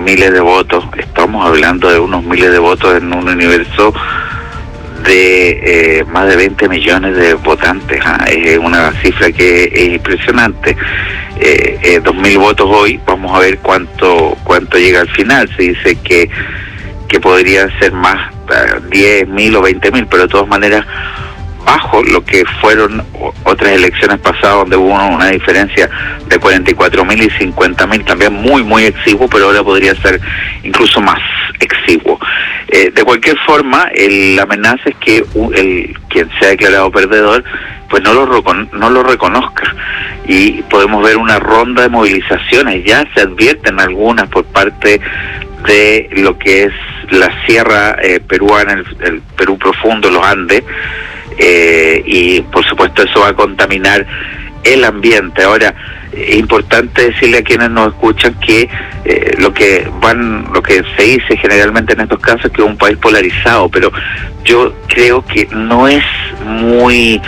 miles de votos. Estamos hablando de unos miles de votos en un universo de más de 20 millones de votantes. Es una cifra que es impresionante. 2.000 votos hoy, vamos a ver cuánto llega al final. Se dice que podría ser más, 10.000 o 20.000, pero de todas maneras bajo lo que fueron otras elecciones pasadas, donde hubo una diferencia de 44.000 y 50.000, también muy exiguo, pero ahora podría ser incluso más exiguo. De cualquier forma, la amenaza es que quien se ha declarado perdedor pues no lo reconozca, y podemos ver una ronda de movilizaciones. Ya se advierten algunas por parte de lo que es la sierra peruana, el Perú profundo, los Andes, y por supuesto eso va a contaminar el ambiente. Ahora, es importante decirle a quienes nos escuchan que lo que se dice generalmente en estos casos es que es un país polarizado, pero yo creo que no es muy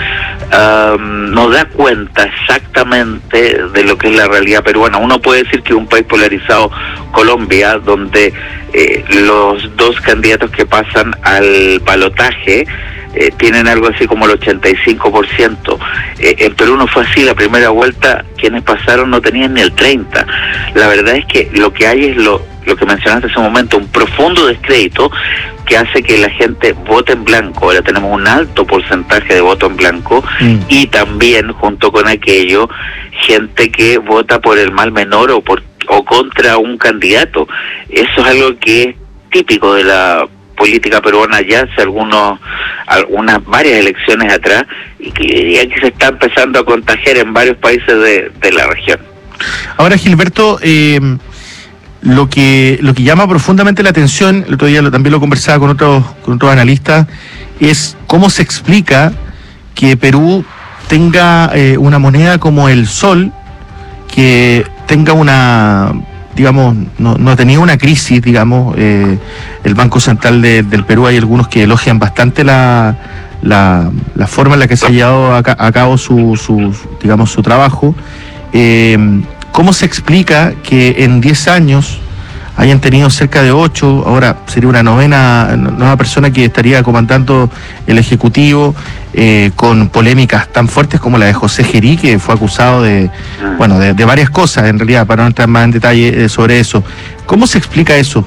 no da cuenta exactamente de lo que es la realidad peruana. Uno puede decir que es un país polarizado, Colombia, donde los dos candidatos que pasan al balotaje tienen algo así como el 85%. En Perú no fue así. La primera vuelta quienes pasaron no tenían ni el 30%. La verdad es que lo que hay es lo que mencionaste hace un momento, un profundo descrédito que hace que la gente vote en blanco. Ahora tenemos un alto porcentaje de voto en blanco, y también junto con aquello gente que vota por el mal menor o contra un candidato. Eso es algo que es típico de la política peruana ya hace varias elecciones atrás, y que se está empezando a contagiar en varios países de la región. Ahora, Gilberto, lo que llama profundamente la atención, el otro día también lo conversaba con otros analistas, es cómo se explica que Perú tenga una moneda como el sol, que tenga una, digamos, no ha tenido una crisis, digamos. El Banco Central del Perú, hay algunos que elogian bastante la forma en la que se ha llevado a cabo su trabajo. ¿Cómo se explica que en 10 años hayan tenido cerca de 8, ahora sería una nueva persona que estaría comandando el Ejecutivo, con polémicas tan fuertes como la de José Gerí, que fue acusado de varias cosas, en realidad, para no entrar más en detalle sobre eso? ¿Cómo se explica eso?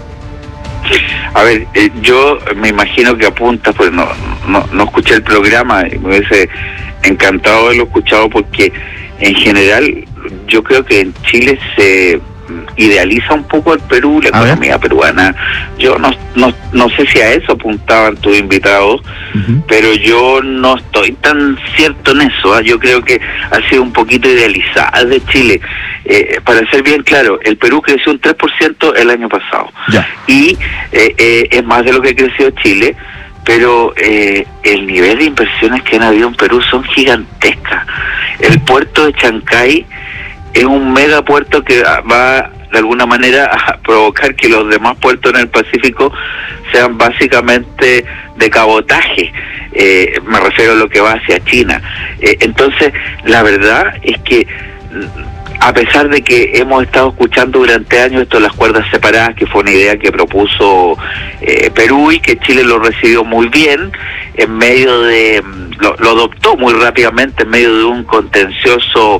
A ver, yo me imagino que apuntas, pues no escuché el programa, me hubiese encantado haberlo escuchado, porque en general yo creo que en Chile se idealiza un poco al Perú, la economía peruana. Yo no sé si a eso apuntaban tus invitados, pero yo no estoy tan cierto en eso. Yo creo que ha sido un poquito idealizada de Chile. Para ser bien claro, el Perú creció un 3% el año pasado, y es más de lo que creció Chile, pero el nivel de inversiones que han habido en Perú son gigantescas. El puerto de Chancay es un megapuerto que va de alguna manera a provocar que los demás puertos en el Pacífico sean básicamente de cabotaje. Me refiero a lo que va hacia China. Entonces, la verdad es que, a pesar de que hemos estado escuchando durante años esto de las cuerdas separadas, que fue una idea que propuso Perú y que Chile lo recibió muy bien, en medio de lo adoptó muy rápidamente en medio de un contencioso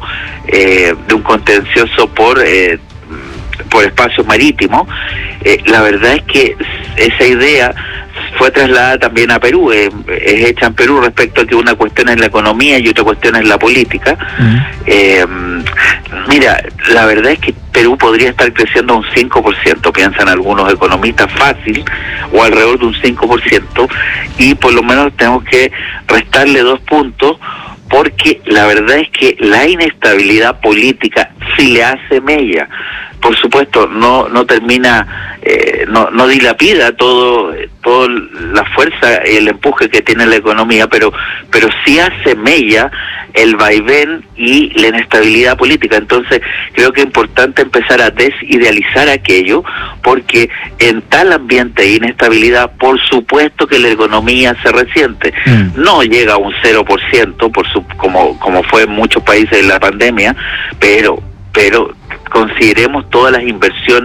por espacios marítimos. La verdad es que esa idea fue trasladada también a Perú, es hecha en Perú, respecto a que una cuestión es la economía y otra cuestión es la política. Mira, la verdad es que Perú podría estar creciendo un 5%, piensan algunos economistas, fácil, o alrededor de un 5%, y por lo menos tenemos que restarle 2 puntos, porque la verdad es que la inestabilidad política sí le hace mella. Por supuesto, no termina, no dilapida toda la fuerza y el empuje que tiene la economía, pero sí hace mella el vaivén y la inestabilidad política. Entonces, creo que es importante empezar a desidealizar aquello, porque en tal ambiente de inestabilidad, por supuesto que la economía se resiente. No llega a un 0%, como fue en muchos países en la pandemia, pero consideremos todas las inversiones